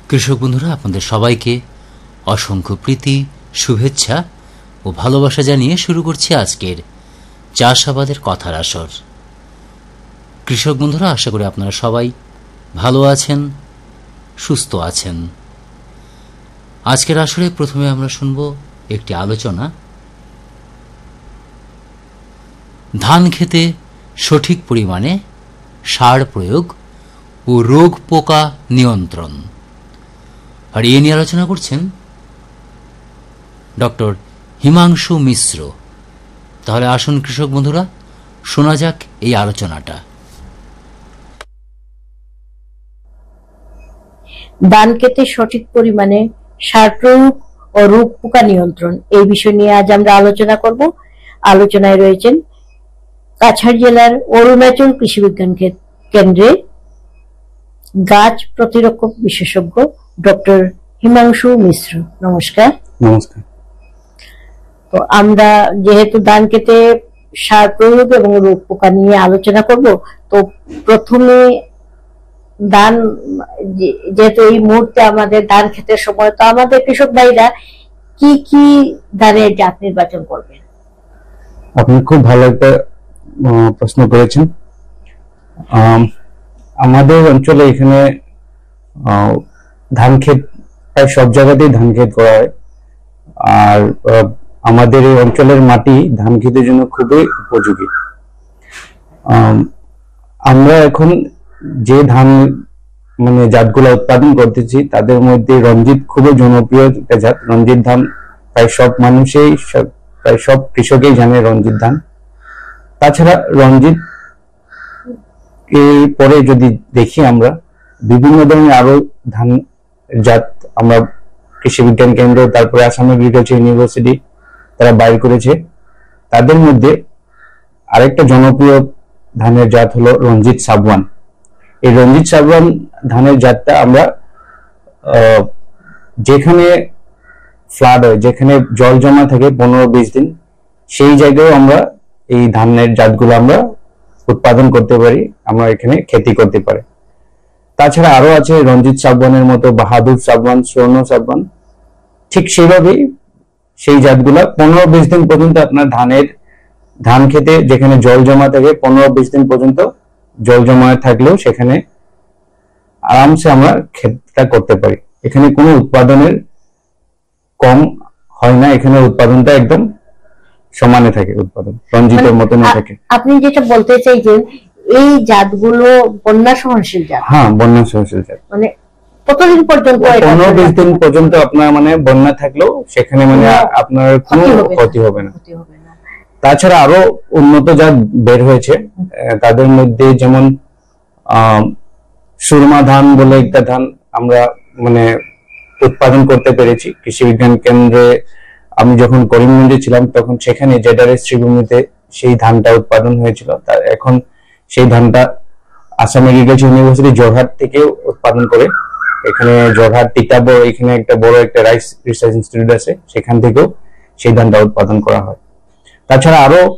কৃষক বন্ধুরা, আপনাদের সবাইকে অসংখ্য প্রীতি, শুভেচ্ছা ও ভালোবাসা জানিয়ে শুরু করছি আজকের চাষাবাদের কথার আসর। কৃষক বন্ধুরা, আশা করি আপনারা সবাই ভালো আছেন, সুস্থ আছেন। আজকের আসরে প্রথমে আমরা শুনব একটি আলোচনা, ধান খেতে সঠিক পরিমাণে সার প্রয়োগ ও রোগ পোকা নিয়ন্ত্রণ। আর এ নিয়ে আলোচনা করছেন ডক্টর হিমাংশু মিশ্র। তাহলে আসুন কৃষক বন্ধুরা, শোনা যাক এই আলোচনাটা। ধান খেতে সঠিক পরিমাণে সার প্রয়োগ ও রোগ পোকা নিয়ন্ত্রণ, এই বিষয় নিয়ে আজ আমরা আলোচনা করব। আলোচনায় রয়েছেন কাছাড় জেলার অরুণাচল কৃষি বিজ্ঞান কেন্দ্রে গাছ প্রতিরক্ষক বিশেষজ্ঞ ডক্টর হিমাংশু মিশ্র। নমস্কার। নমস্কার। তো আমরা যেহেতু ধান খেতে সার প্রয়োগ এবং রোগ পোকা নিয়ে আলোচনা করব, তো প্রথমে ধান, যেহেতু এই মুহূর্তে আমাদের ধান খেতের সময়, তো আমাদের কৃষক ভাইরা কি কি ধানের জাত নির্বাচন করবেন? আপনি খুব ভালো একটা প্রশ্ন করেছেন। আমাদের অঞ্চলে এখানে ধান ক্ষেত প্রায় সব জায়গাতেই ধান ক্ষেত করা হয়, আর আমাদের এই অঞ্চলের মাটি ধান ক্ষেতের জন্য খুবই উপযোগী। আমরা এখন যে ধান জাতগুলো উৎপাদন করতেছি তাদের মধ্যে রঞ্জিত খুবই জনপ্রিয় একটা জাত। রঞ্জিত ধান প্রায় সব মানুষই, প্রায় সব কৃষকেই জানে রঞ্জিত ধান। তাছাড়া রঞ্জিত এর পরে যদি দেখি আমরা বিভিন্ন ধরনের আরো ধান জাত আমরা কৃষি বিজ্ঞান কেন্দ্র, তারপরে আসাম এগ্রিকালচার ইউনিভার্সিটি তারা বাইর করেছে। তাদের মধ্যে আরেকটা জনপ্রিয় ধানের জাত হলো রঞ্জিত সাবওয়ান। এই রঞ্জিত সাবওয়ান ধানের জাতটা আমরা যেখানে ফ্লাড হয়, যেখানে জল জমা থাকে 15-20 দিন, সেই জায়গায় আমরা এই ধানের জাতগুলো আমরা উৎপাদন করতে পারি, আমরা এখানে খেতি করতে পারি। তাছাড়া আরো আছে রঞ্জিত সাবওয়ানের মতো বাহাদুর সাবওয়ান, স্বর্ণ সাবওয়ান। ঠিক সেভাবেই সেই জাতগুলা 15-20 দিন পর্যন্ত আপনার ধান খেতে যেখানে জল জমা থাকে 15-20 দিন পর্যন্ত জল জমা থাকলেও সেখানে আরামসে আমরা ক্ষেতটা করতে পারি। এখানে কোনো উৎপাদনের কম হয় না, এখানে উৎপাদনটা একদম সমানে থাকে, উৎপাদন রঞ্জিতের মতনই থাকে। আপনি যেটা বলতে চাইছেন, এই জাতগুলো বন্যা সহনশীল জাত? হ্যাঁ, বন্যা সহনশীল জাত। কতদিন পর্যন্ত? 15-20 দিন পর্যন্ত আপনার বন্যা থাকলেও সেখানে আপনার কোনো ক্ষতি হবে না। তাছাড়া আরো উন্নত জাত বের হয়েছে, তাদের মধ্যে যেমন সুরমা ধান বলে একটা ধান আমরা উৎপাদন করতে পেরেছি কৃষি বিজ্ঞান কেন্দ্রে। আমি যখন করিমগঞ্জে ছিলাম তখন সেখানে জেডারেস শ্রীভূমিতে সেই ধানটা উৎপাদন হয়েছিল। এখন সেই ধানটা আসাম এগ্রিকালচার ইউনিভার্সিটি জোরহাট থেকে উৎপাদন করে, এখানে জোরহাট টিটাবো, এখানে একটা বড় একটা রাইস রিসার্চ ইনস্টিটিউট আছে, সেখান থেকেও সেই ধানটা উৎপাদন করা হয়। তাছাড়া আরো